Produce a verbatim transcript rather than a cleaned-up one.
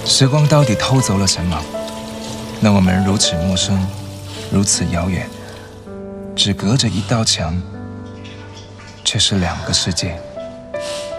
时光到底偷走了什么？让我们如此陌生，如此遥远，只隔着一道墙，却是两个世界。